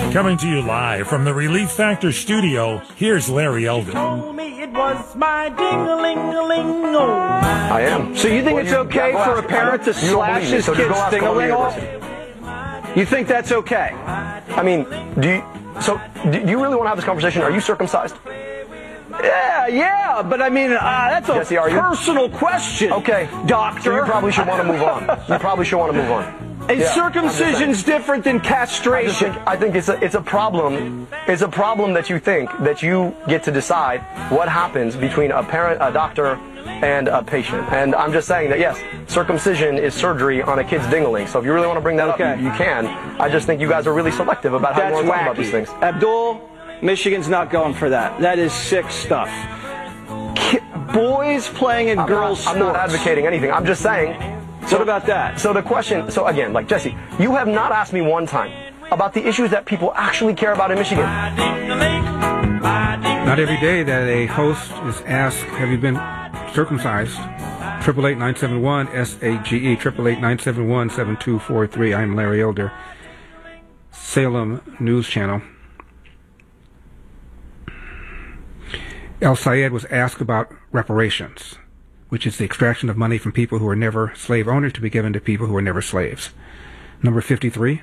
Coming to you live from the Relief Factor studio, here's Larry Elder. Told me it was my ding-a-ling-a-ling, oh my. I am. So you think it's okay for a parent to slash his kid's ding-a-ling off? You think that's okay? I mean, do you really want to have this conversation? Are you circumcised? Yeah, but I mean, that's a Jesse, personal question. Okay, doctor. So you probably should want to move on. Is circumcision's different than castration? I think it's a problem. It's a problem that you think that you get to decide what happens between a parent, a doctor, and a patient. And I'm just saying that yes, circumcision is surgery on a kid's ding-a-ling. So if you really want to bring that up, you can. I just think you guys are really selective about how you want to talk about these things. Abdul, Michigan's not going for that. That is sick stuff. Boys playing in girls' sports. I'm not advocating anything. I'm just saying. What about that? So the question, again, like Jesse, you have not asked me one time about the issues that people actually care about in Michigan. Not every day that a host is asked, have you been circumcised? 888-971-SAGE, 888-971-7243. I'm Larry Elder, Salem News Channel. El Sayed was asked about reparations, which is the extraction of money from people who were never slave owners to be given to people who were never slaves. Number 53.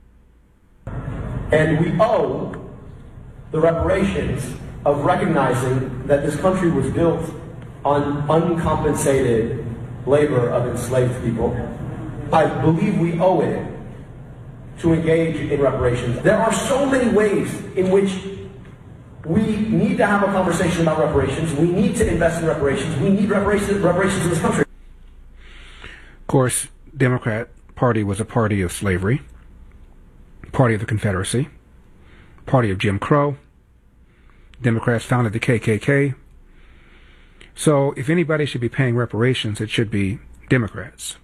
And we owe the reparations of recognizing that this country was built on uncompensated labor of enslaved people. I believe we owe it to engage in reparations. There are so many ways in which we need to have a conversation about reparations. We need to invest in reparations. We need reparations in this country. Of course, Democrat Party was a party of slavery, party of the Confederacy, party of Jim Crow. Democrats founded the KKK. So if anybody should be paying reparations, it should be Democrats.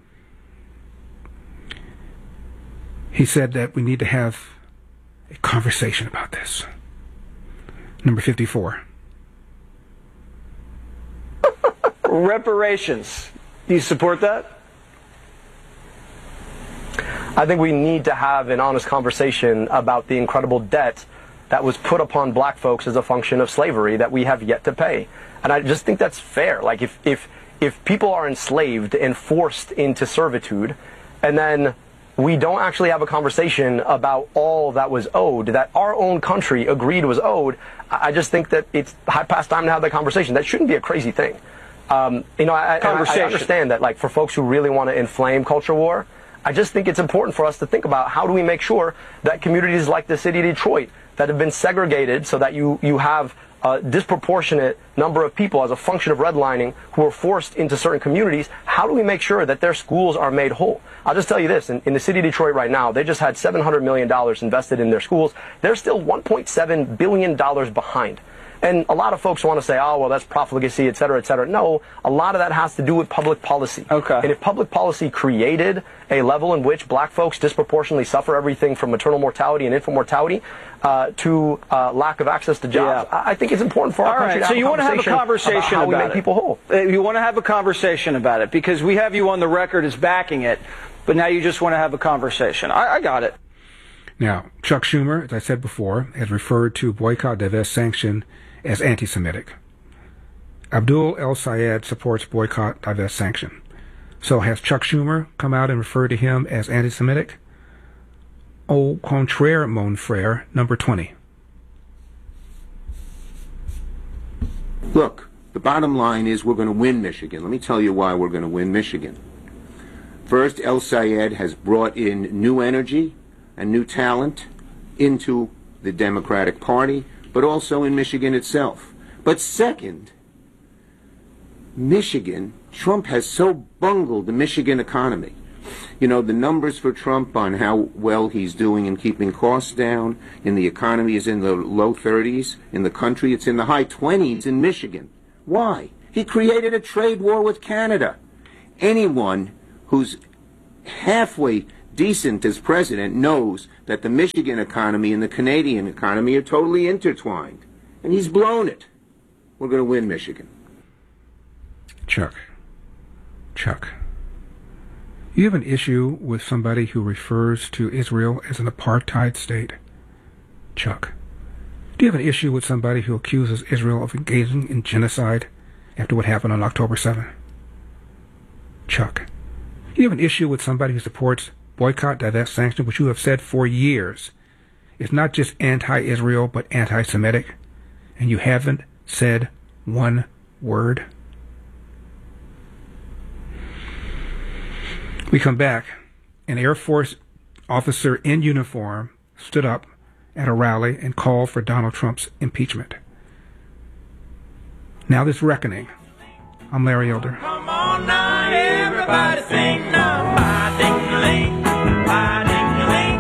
He said that we need to have a conversation about this. Number 54. Reparations. Do you support that? I think we need to have an honest conversation about the incredible debt that was put upon black folks as a function of slavery that we have yet to pay. And I just think that's fair. Like if people are enslaved and forced into servitude, and then we don't actually have a conversation about all that was owed, that our own country agreed was owed, I just think that it's past time to have that conversation. That shouldn't be a crazy thing. I understand that, like, for folks who really want to inflame culture war, I just think it's important for us to think about how do we make sure that communities like the city of Detroit that have been segregated so that you have a disproportionate number of people as a function of redlining who are forced into certain communities, how do we make sure that their schools are made whole? I'll just tell you this, in the city of Detroit right now, they just had $700 million invested in their schools. They're still $1.7 billion behind. And a lot of folks want to say, oh, well, that's profligacy, et cetera, et cetera. No, a lot of that has to do with public policy. Okay. And if public policy created a level in which black folks disproportionately suffer everything from maternal mortality and infant mortality to lack of access to jobs, I think it's important for our country to have a conversation about how we make people whole. You want to have a conversation about it because we have you on the record as backing it, but now you just want to have a conversation. I got it. Now, Chuck Schumer, as I said before, has referred to boycott, divest, sanction as anti-Semitic. Abdul El Sayed supports boycott, divest, sanction. So has Chuck Schumer come out and referred to him as anti-Semitic? Au contraire, mon frère, number 20. Look, the bottom line is we're going to win Michigan. Let me tell you why we're going to win Michigan. First, El Sayed has brought in new energy and new talent into the Democratic Party, but also in Michigan itself. But second, Michigan, Trump has so bungled the Michigan economy. You know, the numbers for Trump on how well he's doing in keeping costs down in the economy is in the low 30s. In the country, it's in the high 20s in Michigan. Why? He created a trade war with Canada. Anyone who's halfway decent as president knows that the Michigan economy and the Canadian economy are totally intertwined. And he's blown it. We're going to win Michigan. Chuck, you have an issue with somebody who refers to Israel as an apartheid state? Chuck. Do you have an issue with somebody who accuses Israel of engaging in genocide after what happened on October 7th? Chuck. Do you have an issue with somebody who supports boycott, divest, sanction, which you have said for years is not just anti-Israel but anti-Semitic, and you haven't said one word? We come back. An Air Force officer in uniform stood up at a rally and called for Donald Trump's impeachment. Now this reckoning. I'm Larry Elder. Come on now, everybody sing now. My ding-a-ling, my ding-a-ling.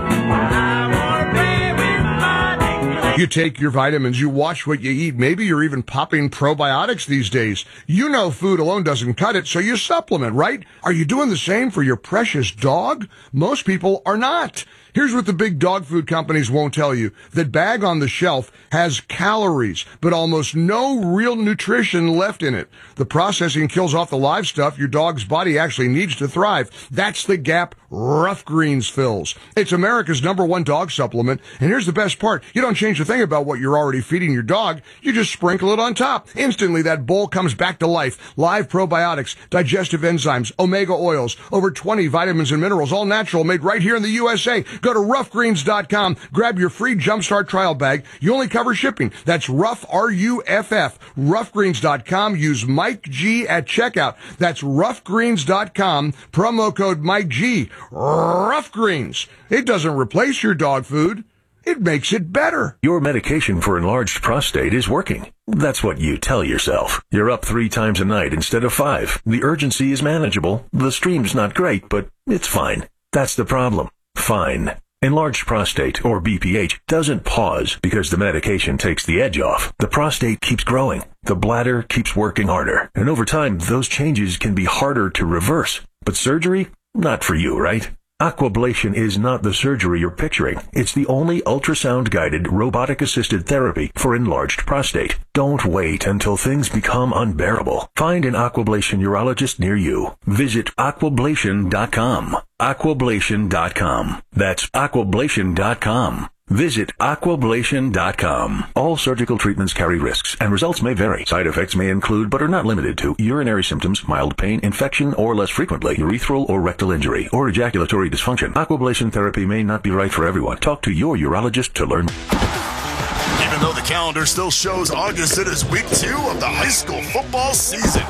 I wanna play with my ding-a-ling. You take your vitamins, you watch what you eat. Maybe you're even popping probiotics these days. You know food alone doesn't cut it, so you supplement, right? Are you doing the same for your precious dog? Most people are not. Here's what the big dog food companies won't tell you. That bag on the shelf has calories, but almost no real nutrition left in it. The processing kills off the live stuff your dog's body actually needs to thrive. That's the gap Rough Greens fills. It's America's #1 dog supplement, and here's the best part. You don't change a thing about what you're already feeding your dog. You just sprinkle it on top. Instantly, that bowl comes back to life. Live probiotics, digestive enzymes, omega oils, over 20 vitamins and minerals, all natural, made right here in the USA. Go to roughgreens.com, grab your free Jumpstart trial bag. You only cover shipping. That's Rough, R-U-F-F. Roughgreens.com. Use Mike G at checkout. That's roughgreens.com. Promo code Mike G. Rough Greens. It doesn't replace your dog food. It makes it better. Your medication for enlarged prostate is working. That's what you tell yourself. You're up 3 times a night instead of 5. The urgency is manageable. The stream's not great, but it's fine. That's the problem. Fine. Enlarged prostate, or BPH, doesn't pause because the medication takes the edge off. The prostate keeps growing. The bladder keeps working harder. And over time, those changes can be harder to reverse. But surgery? Not for you, right? Aquablation is not the surgery you're picturing. It's the only ultrasound-guided, robotic-assisted therapy for enlarged prostate. Don't wait until things become unbearable. Find an Aquablation urologist near you. Visit aquablation.com. Aquablation.com. That's aquablation.com. Visit aquablation.com. All surgical treatments carry risks, and results may vary. Side effects may include, but are not limited to, urinary symptoms, mild pain, infection, or less frequently, urethral or rectal injury, or ejaculatory dysfunction. Aquablation therapy may not be right for everyone. Talk to your urologist to learn. Even though the calendar still shows August, it is week 2 of the high school football season.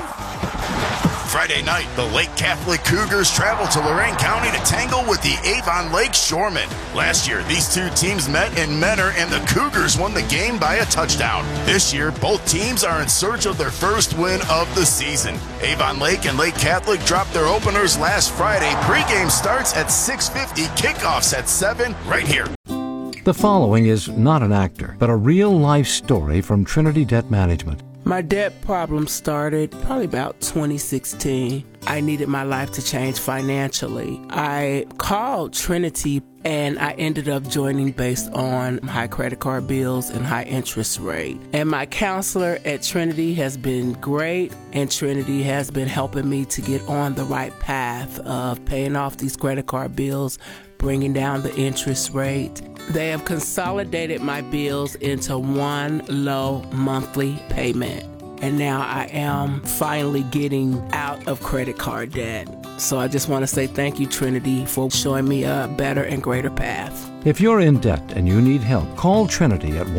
Friday night, the Lake Catholic Cougars travel to Lorain County to tangle with the Avon Lake Shoremen. Last year, these two teams met in Menor, and the Cougars won the game by a touchdown. This year, both teams are in search of their first win of the season. Avon Lake and Lake Catholic dropped their openers last Friday. Pre-game starts at 6:50, kickoffs at 7, right here. The following is not an actor, but a real-life story from Trinity Debt Management. My debt problem started probably about 2016. I needed my life to change financially. I called Trinity and I ended up joining based on high credit card bills and high interest rate. And my counselor at Trinity has been great, and Trinity has been helping me to get on the right path of paying off these credit card bills, bringing down the interest rate. They have consolidated my bills into one low monthly payment. And now I am finally getting out of credit card debt. So I just want to say thank you, Trinity, for showing me a better and greater path. If you're in debt and you need help, call Trinity at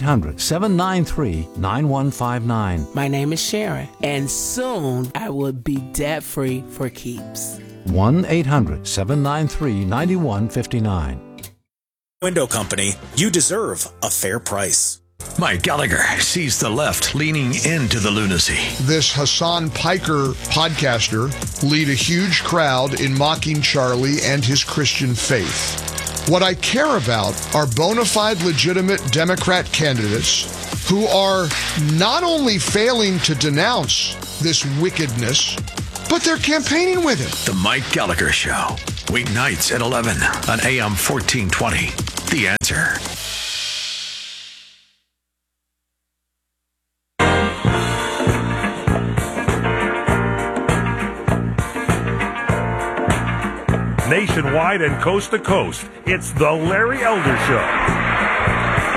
1-800-793-9159. My name is Sharon, and soon I will be debt-free for keeps. 1-800-793-9159. Window Company, you deserve a fair price. Mike Gallagher sees the left leaning into the lunacy. This Hassan Piker podcaster lead a huge crowd in mocking Charlie and his Christian faith. What I care about are bona fide legitimate Democrat candidates who are not only failing to denounce this wickedness, but they're campaigning with it. The Mike Gallagher Show, weeknights at 11 on AM 1420. The Answer. Nationwide and coast to coast, it's the Larry Elder Show.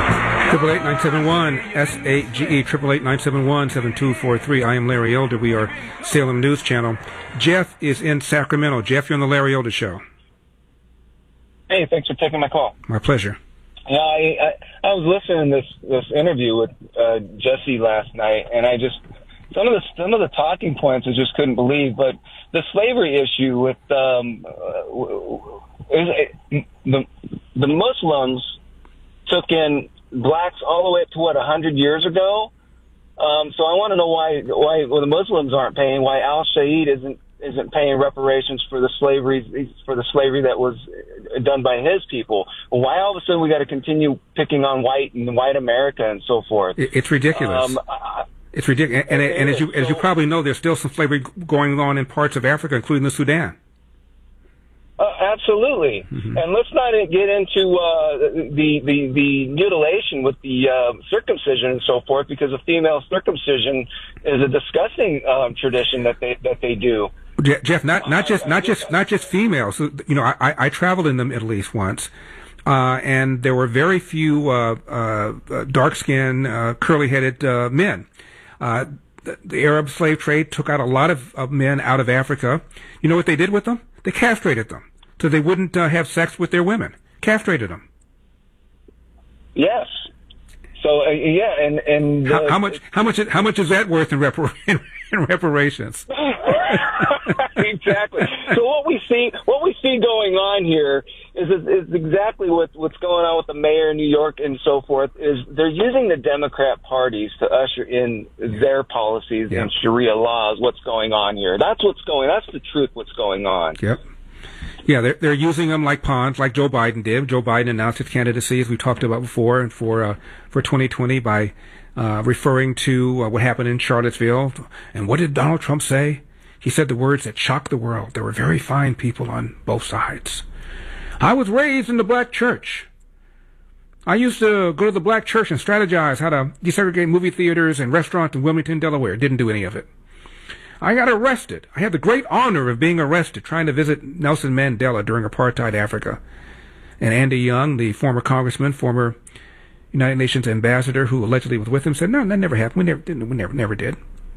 888-971 SAGE 888-971-7243. I am Larry Elder. We are Salem News Channel. Jeff is in Sacramento. Jeff, you're on the Larry Elder Show. Hey, thanks for taking my call. My pleasure. Yeah, I was listening to this interview with Jesse last night, and I just some of the talking points I just couldn't believe. But the slavery issue with the Muslims took in blacks all the way up to 100 years ago. So I want to know why the Muslims aren't paying, why Al Shaid isn't paying reparations for the slavery that was done by his people. Why all of a sudden we got to continue picking on white America and so forth? It's ridiculous. It's ridiculous. And as you probably know, there's still some slavery going on in parts of Africa, including the Sudan. Absolutely. Mm-hmm. And let's not get into the mutilation with the circumcision and so forth, because a female circumcision is a disgusting tradition that they do. Jeff, not just females. You know, I traveled in the Middle East once, and there were very few dark-skinned, curly-headed men. The Arab slave trade took out a lot of men out of Africa. You know what they did with them? They castrated them so they wouldn't have sex with their women. Castrated them. Yes. So and how much is that worth in reparations? Exactly. So what we see going on here is exactly what's going on with the mayor of New York and so forth. Is they're using the Democrat parties to usher in their policies and Sharia laws. What's going on here? That's the truth. What's going on? Yep. Yeah, they're using them like pawns, like Joe Biden did. Joe Biden announced his candidacy, as we talked about before, and for 2020 by referring to what happened in Charlottesville. And what did Donald Trump say? He said the words that shocked the world. There were very fine people on both sides. I was raised in the black church. I used to go to the black church and strategize how to desegregate movie theaters and restaurants in Wilmington, Delaware. Didn't do any of it. I got arrested. I had the great honor of being arrested trying to visit Nelson Mandela during apartheid Africa. And Andy Young, the former congressman, former United Nations ambassador who allegedly was with him, said, no, that never happened. We never did.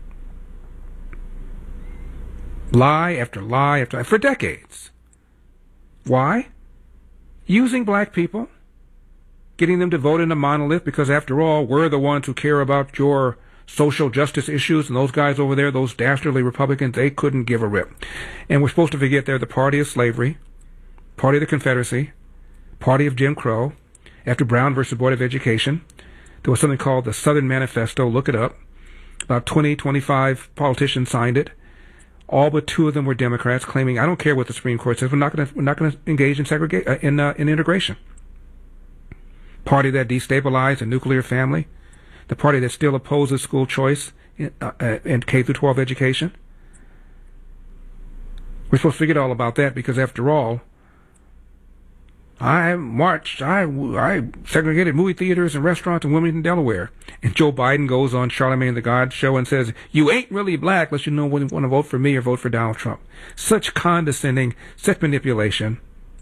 Lie after lie after lie for decades. Why? Using black people, getting them to vote in a monolith, because after all, we're the ones who care about your social justice issues, and those guys over there, those dastardly Republicans, they couldn't give a rip. And we're supposed to forget they're the party of slavery, party of the Confederacy, party of Jim Crow. After Brown versus Board of Education, there was something called the Southern Manifesto. Look it up. About 25 politicians signed it. All but 2 of them were Democrats, claiming, I don't care what the Supreme Court says, we're not going to engage in in integration. Party that destabilized the nuclear family. The party that still opposes school choice in K through 12 education. We're supposed to forget all about that, because after all, I segregated movie theaters and restaurants in Wilmington, Delaware. And Joe Biden goes on Charlamagne the God show and says, you ain't really black unless you know whether you want to vote for me or vote for Donald Trump. Such condescending, such manipulation.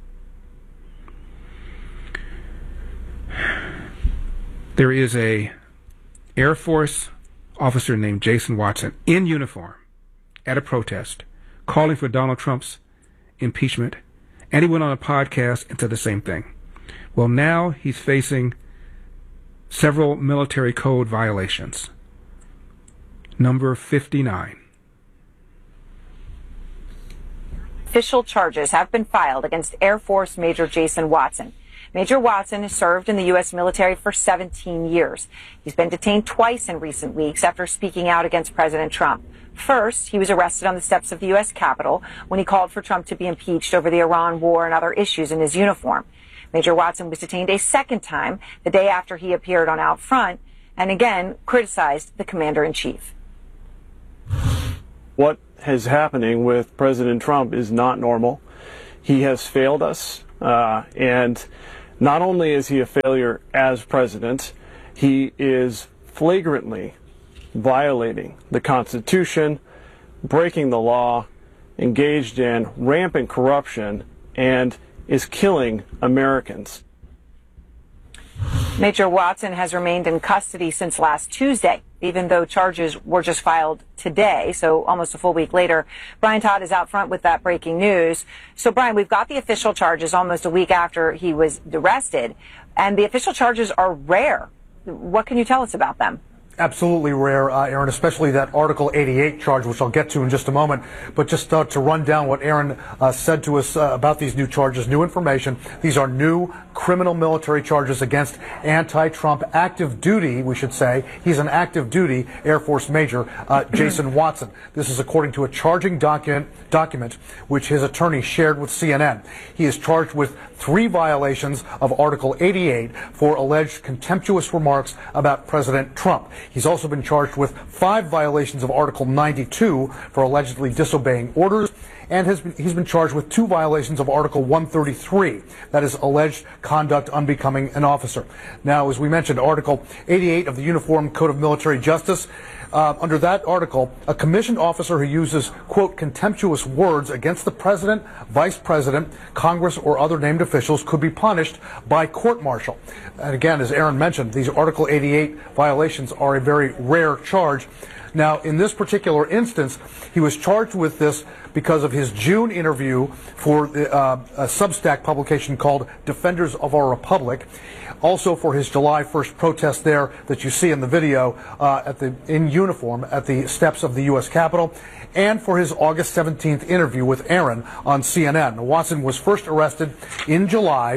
There is a Air Force officer named Jason Watson in uniform at a protest calling for Donald Trump's impeachment. And he went on a podcast and said the same thing. Well, now he's facing several military code violations. Number 59. Official charges have been filed against Air Force Major Jason Watson. Major Watson has served in the U.S. military for 17 years. He's been detained twice in recent weeks after speaking out against President Trump. First, he was arrested on the steps of the U.S. Capitol when he called for Trump to be impeached over the Iran war and other issues in his uniform. Major Watson was detained a second time the day after he appeared on Out Front and again criticized the commander-in-chief. What is happening with President Trump is not normal. He has failed us, and not only is he a failure as president, he is flagrantly violating the Constitution, breaking the law, engaged in rampant corruption, and is killing Americans. Major Watson has remained in custody since last Tuesday, even though charges were just filed today, so almost a full week later. Brian Todd is out front with that breaking news. So, Brian, we've got the official charges almost a week after he was arrested, and the official charges are rare. What can you tell us about them? Absolutely rare, Aaron, especially that Article 88 charge, which I'll get to in just a moment. But just to run down what Aaron said to us about these new charges, new information. These are new criminal military charges against anti-Trump active duty, we should say. He's an active duty Air Force Major, Jason Watson. This is according to a charging document which his attorney shared with CNN. He is charged with 3 violations of Article 88 for alleged contemptuous remarks about President Trump. He's also been charged with 5 violations of Article 92 for allegedly disobeying orders, and he's been charged with 2 violations of Article 133, that is alleged conduct unbecoming an officer. Now, as we mentioned, Article 88 of the Uniform Code of Military Justice, under that article, a commissioned officer who uses, quote, contemptuous words against the president, vice president, Congress, or other named officials could be punished by court-martial. And again, as Aaron mentioned, these Article 88 violations are a very rare charge. Now, in this particular instance, he was charged with this because of his June interview for a Substack publication called Defenders of Our Republic. Also for his July 1st protest there that you see in the video in uniform at the steps of the U.S. Capitol, and for his August 17th interview with Aaron on CNN. Watson was first arrested in July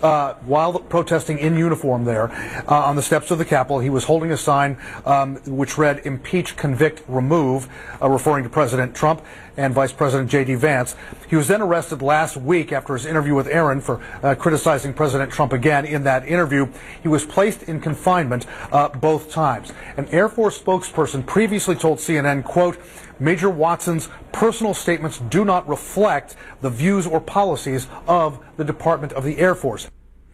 while protesting in uniform there on the steps of the Capitol. He was holding a sign which read, "Impeach, Convict, Remove," referring to President Trump and Vice President J.D. Vance. He was then arrested last week after his interview with Aaron for criticizing President Trump again. In that interview, he was placed in confinement both times. An Air Force spokesperson previously told CNN, quote, "Major Watson's personal statements do not reflect the views or policies of the Department of the Air Force."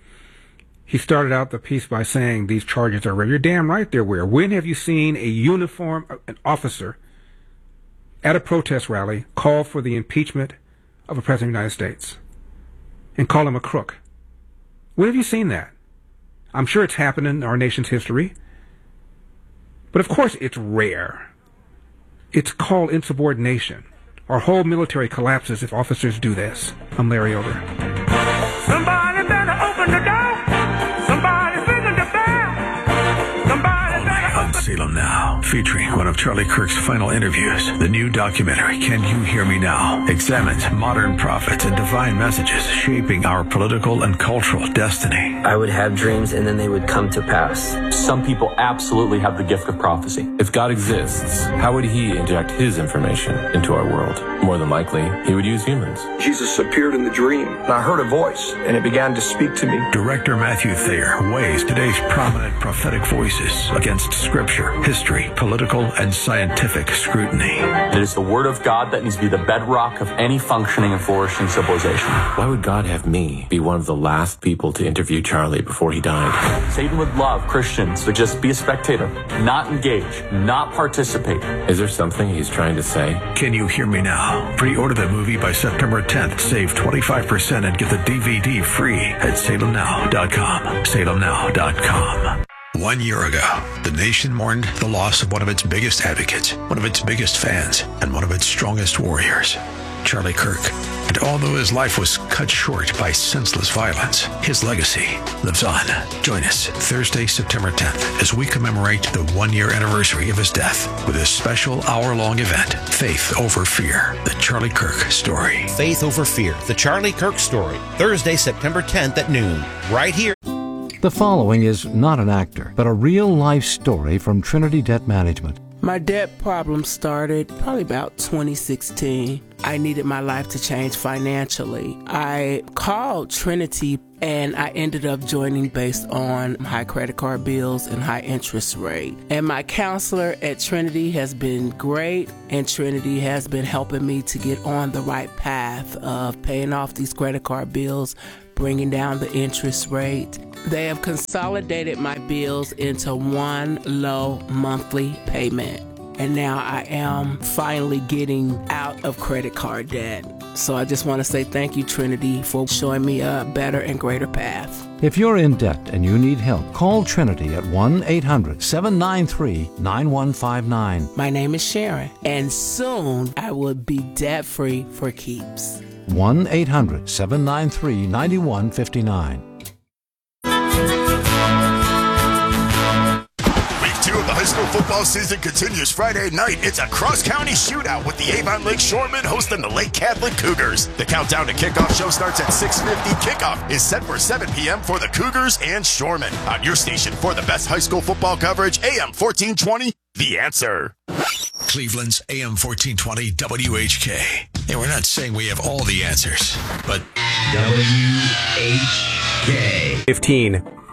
He started out the piece by saying these charges are rare. You're damn right they're rare. When have you seen an officer at a protest rally call for the impeachment of a president of the United States and call him a crook? When have you seen that? I'm sure it's happened in our nation's history, but of course it's rare. It's called insubordination. Our whole military collapses if officers do this. I'm Larry Elder. Somebody better open the door. Somebody's ringing the bell. Somebody better on Salem Now, featuring one of Charlie Kirk's final interviews. The new documentary, Can You Hear Me Now?, examines modern prophets and divine messages shaping our political and cultural destiny. I would have dreams and then they would come to pass. Some people absolutely have the gift of prophecy. If God exists, how would he inject his information into our world? More than likely, he would use humans. Jesus appeared in the dream, and I heard a voice, and it began to speak to me. Director Matthew Thayer weighs today's prominent prophetic voices against scripture, history, political, and scientific scrutiny. It is the word of God that needs to be the bedrock of any functioning and flourishing civilization. Why would God have me be one of the last people to interview Charlie before he died? Satan would love Christians to just be a spectator, not engage, not participate. Is there something he's trying to say? Can You Hear Me Now? Pre-order the movie by September 10th. Save 25% and get the DVD free at salemnow.com. salemnow.com. 1 year ago, the nation mourned the loss of one of its biggest advocates, one of its biggest fans, and one of its strongest warriors, Charlie Kirk. And although his life was cut short by senseless violence, his legacy lives on. Join us Thursday, September 10th, as we commemorate the 1 year anniversary of his death with a special hour-long event, Faith Over Fear, the Charlie Kirk story. Faith Over Fear, the Charlie Kirk story, Thursday, September 10th at noon, right here. The following is not an actor, but a real-life story from Trinity Debt Management. My debt problem started probably about 2016. I needed my life to change financially. I called Trinity and I ended up joining based on high credit card bills and high interest rate. And my counselor at Trinity has been great, and Trinity has been helping me to get on the right path of paying off these credit card bills, bringing down the interest rate. They have consolidated my bills into one low monthly payment. And now I am finally getting out of credit card debt. So I just want to say thank you, Trinity, for showing me a better and greater path. If you're in debt and you need help, call Trinity at 1-800-793-9159. My name is Sharon, and soon I will be debt-free for keeps. 1-800-793-9159. High school football season continues Friday night. It's a cross-county shootout with the Avon Lake Shoremen hosting the Lake Catholic Cougars. The countdown to kickoff show starts at 6:50. Kickoff is set for 7 p.m. for the Cougars and Shoremen. On your station for the best high school football coverage, AM 1420, The Answer. Cleveland's AM 1420 WHK. And we're not saying we have all the answers, but WHK. 15.